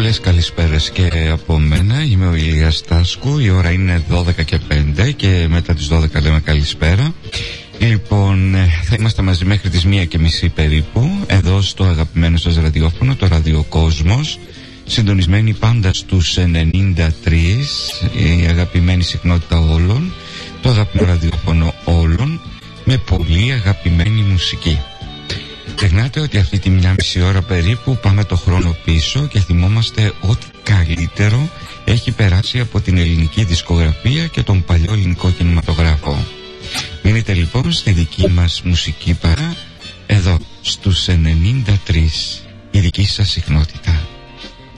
Πολλές καλησπέρες και από μένα. Είμαι ο Ηλίας Τάσκου. Η ώρα είναι 12:05 και μετά τις 12 λέμε καλησπέρα. Λοιπόν, θα είμαστε μαζί μέχρι τις 1:30 περίπου, εδώ στο αγαπημένο σας ραδιόφωνο, το Ραδιοκόσμος, συντονισμένοι πάντα στους 93, η αγαπημένη συχνότητα όλων, το αγαπημένο ραδιόφωνο όλων, με πολύ αγαπημένη μουσική. Ξεχνάτε ότι αυτή τη 1,5 ώρα περίπου πάμε το χρόνο πίσω και θυμόμαστε ό,τι καλύτερο έχει περάσει από την ελληνική δισκογραφία και τον παλιό ελληνικό κινηματογράφο. Μείνετε λοιπόν στη δική μας μουσική παρά, εδώ στους 93, η δική σας συχνότητα.